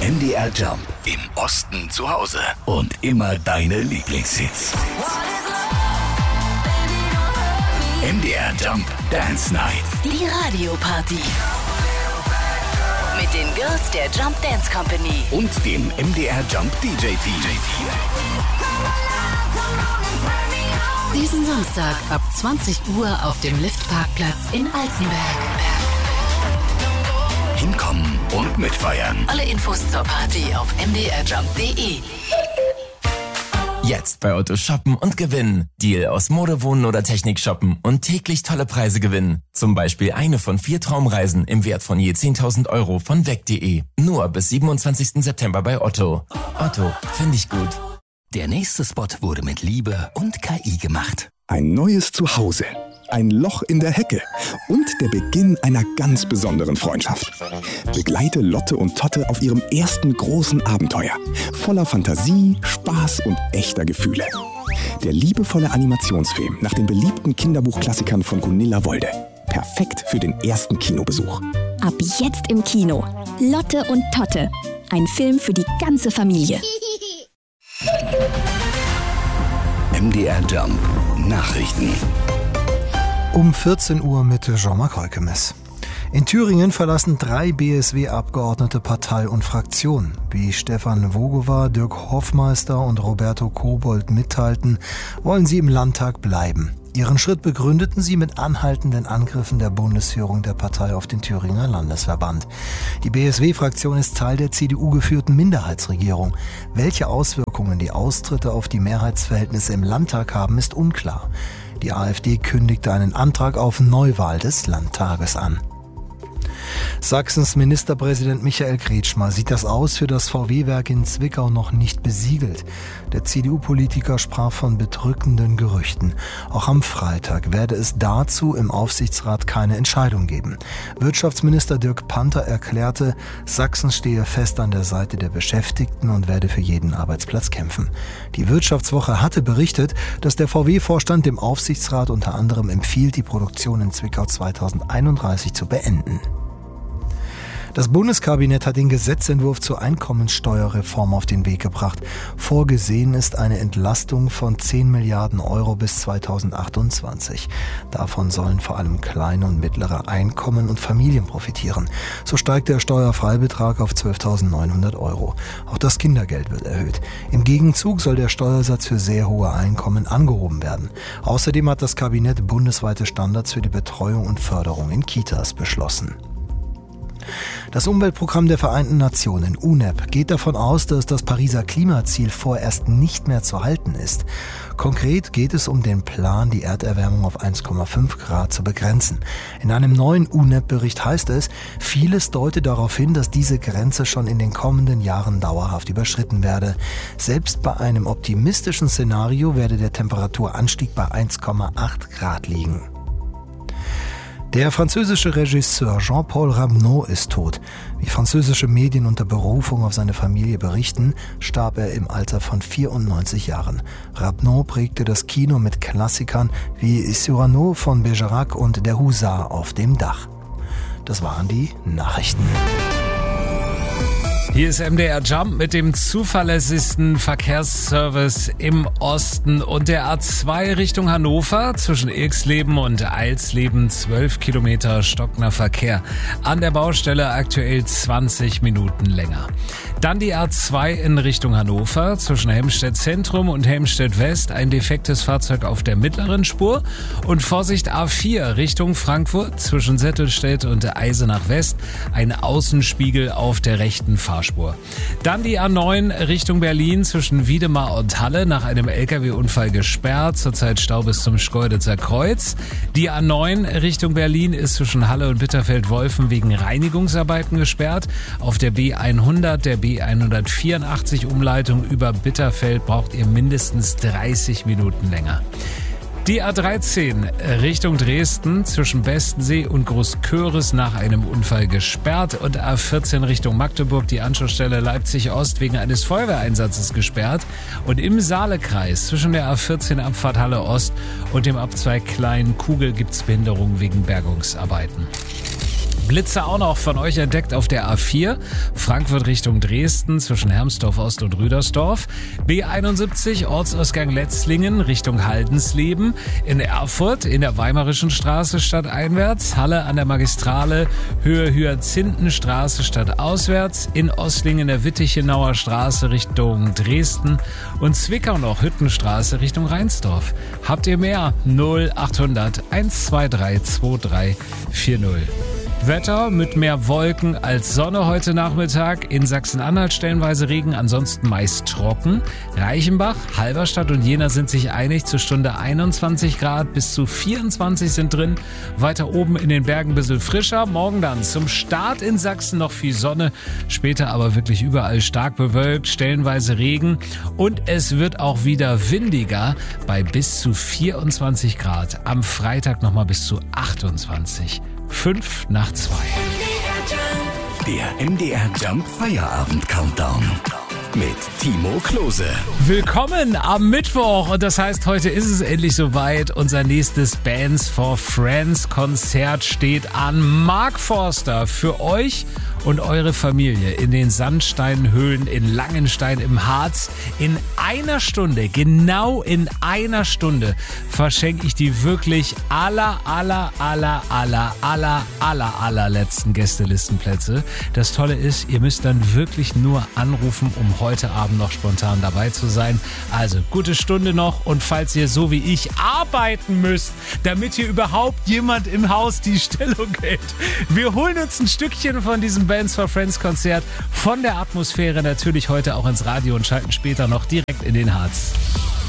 MDR Jump. Im Osten zu Hause. Und immer deine Lieblingshits. MDR Jump Dance Night. Die Radioparty. Mit den Girls der Jump Dance Company. Und dem MDR Jump DJ-Team. Diesen Samstag ab 20 Uhr auf dem Liftparkplatz in Altenberg. Hinkommen und mitfeiern. Alle Infos zur Party auf mdrjump.de. Jetzt bei Otto shoppen und gewinnen. Deal aus Mode, Wohnen oder Technik shoppen und täglich tolle Preise gewinnen. Zum Beispiel eine von 4 Traumreisen im Wert von je 10.000 Euro von weg.de. Nur bis 27. September bei Otto. Otto, finde ich gut. Der nächste Spot wurde mit Liebe und KI gemacht. Ein neues Zuhause, ein Loch in der Hecke und der Beginn einer ganz besonderen Freundschaft. Begleite Lotte und Totte auf ihrem ersten großen Abenteuer. Voller Fantasie, Spaß und echter Gefühle. Der liebevolle Animationsfilm nach den beliebten Kinderbuchklassikern von Gunilla Wolde. Perfekt für den ersten Kinobesuch. Ab jetzt im Kino. Lotte und Totte. Ein Film für die ganze Familie. MDR Jump Nachrichten. Um 14 Uhr mit Jean-Marc Heukemes. In Thüringen verlassen 3 BSW-Abgeordnete Partei und Fraktion. Wie Stefan Vogowa, Dirk Hoffmeister und Roberto Kobold mitteilten, wollen sie im Landtag bleiben. Ihren Schritt begründeten sie mit anhaltenden Angriffen der Bundesführung der Partei auf den Thüringer Landesverband. Die BSW-Fraktion ist Teil der CDU-geführten Minderheitsregierung. Welche Auswirkungen die Austritte auf die Mehrheitsverhältnisse im Landtag haben, ist unklar. Die AfD kündigte einen Antrag auf Neuwahl des Landtages an. Sachsens Ministerpräsident Michael Kretschmer sieht das Aus für das VW-Werk in Zwickau noch nicht besiegelt. Der CDU-Politiker sprach von bedrückenden Gerüchten. Auch am Freitag werde es dazu im Aufsichtsrat keine Entscheidung geben. Wirtschaftsminister Dirk Panther erklärte, Sachsen stehe fest an der Seite der Beschäftigten und werde für jeden Arbeitsplatz kämpfen. Die Wirtschaftswoche hatte berichtet, dass der VW-Vorstand dem Aufsichtsrat unter anderem empfiehlt, die Produktion in Zwickau 2031 zu beenden. Das Bundeskabinett hat den Gesetzentwurf zur Einkommensteuerreform auf den Weg gebracht. Vorgesehen ist eine Entlastung von 10 Milliarden Euro bis 2028. Davon sollen vor allem kleine und mittlere Einkommen und Familien profitieren. So steigt der Steuerfreibetrag auf 12.900 Euro. Auch das Kindergeld wird erhöht. Im Gegenzug soll der Steuersatz für sehr hohe Einkommen angehoben werden. Außerdem hat das Kabinett bundesweite Standards für die Betreuung und Förderung in Kitas beschlossen. Das Umweltprogramm der Vereinten Nationen, UNEP, geht davon aus, dass das Pariser Klimaziel vorerst nicht mehr zu halten ist. Konkret geht es um den Plan, die Erderwärmung auf 1,5 Grad zu begrenzen. In einem neuen UNEP-Bericht heißt es, vieles deutet darauf hin, dass diese Grenze schon in den kommenden Jahren dauerhaft überschritten werde. Selbst bei einem optimistischen Szenario werde der Temperaturanstieg bei 1,8 Grad liegen. Der französische Regisseur Jean-Paul Ramneau ist tot. Wie französische Medien unter Berufung auf seine Familie berichten, starb er im Alter von 94 Jahren. Ramneau prägte das Kino mit Klassikern wie Cyrano von Bergerac und Der Husar auf dem Dach. Das waren die Nachrichten. Hier ist MDR Jump mit dem zuverlässigsten Verkehrsservice im Osten und der A2 Richtung Hannover zwischen Ilksleben und Eilsleben 12 Kilometer stockender Verkehr. An der Baustelle aktuell 20 Minuten länger. Dann die A2 in Richtung Hannover zwischen Helmstedt Zentrum und Helmstedt West ein defektes Fahrzeug auf der mittleren Spur und Vorsicht A4 Richtung Frankfurt zwischen Settelstedt und Eisenach West ein Außenspiegel auf der rechten Fahrspur. Dann die A9 Richtung Berlin zwischen Wiedemar und Halle nach einem LKW-Unfall gesperrt, zurzeit Stau bis zum Schkeuditzer Kreuz. Die A9 Richtung Berlin ist zwischen Halle und Bitterfeld-Wolfen wegen Reinigungsarbeiten gesperrt. Auf der B100, der B184 Umleitung über Bitterfeld braucht ihr mindestens 30 Minuten länger. Die A13 Richtung Dresden zwischen Bestensee und Großköris nach einem Unfall gesperrt und A14 Richtung Magdeburg die Anschlussstelle Leipzig Ost wegen eines Feuerwehreinsatzes gesperrt und im Saalekreis zwischen der A14 Abfahrt Halle Ost und dem Abzweig Klein Kugel gibt's Behinderungen wegen Bergungsarbeiten. Blitze auch noch von euch entdeckt auf der A4, Frankfurt Richtung Dresden zwischen Hermsdorf Ost und Rüdersdorf, B71 Ortsausgang Letzlingen Richtung Haldensleben, in Erfurt in der Weimarischen Straße stadteinwärts, Halle an der Magistrale Höhe Hyazinthenstraße stadtauswärts, in Osslingen der Wittichenauer Straße Richtung Dresden und Zwickau noch Hüttenstraße Richtung Rheinsdorf. Habt ihr mehr? 0800 123 2340. Wetter mit mehr Wolken als Sonne heute Nachmittag. In Sachsen-Anhalt stellenweise Regen, ansonsten meist trocken. Reichenbach, Halberstadt und Jena sind sich einig. Zur Stunde 21 Grad bis zu 24 sind drin. Weiter oben in den Bergen ein bisschen frischer. Morgen dann zum Start in Sachsen noch viel Sonne. Später aber wirklich überall stark bewölkt, stellenweise Regen. Und es wird auch wieder windiger bei bis zu 24 Grad. Am Freitag nochmal bis zu 28. 5 nach 2. Der MDR Jump Feierabend Countdown mit Timo Klose. Willkommen am Mittwoch und das heißt, heute ist es endlich soweit. Unser nächstes Bands for Friends Konzert steht an. Mark Forster für euch und eure Familie in den Sandsteinhöhlen in Langenstein im Harz. In einer Stunde, genau in einer Stunde, verschenke ich die wirklich allerletzten Gästelistenplätze. Das Tolle ist, ihr müsst dann wirklich nur anrufen, um heute Abend noch spontan dabei zu sein. Also gute Stunde noch und falls ihr so wie ich arbeiten müsst, damit hier überhaupt jemand im Haus die Stellung hält. Wir holen uns ein Stückchen von diesem Bands for Friends Konzert von der Atmosphäre natürlich heute auch ins Radio und schalten später noch direkt in den Harz.